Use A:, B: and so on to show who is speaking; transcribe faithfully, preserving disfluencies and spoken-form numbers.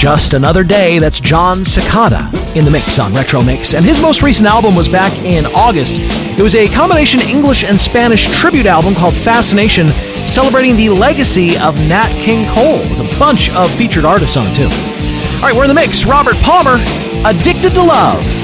A: Just Another Day. That's John Cicada in the mix on Retro Mix. And his most recent album was back in August. It was a combination English and Spanish tribute album called Fascination, celebrating the legacy of Nat King Cole, with a bunch of featured artists on it, too. All right, we're in the mix. Robert Palmer, Addicted to Love.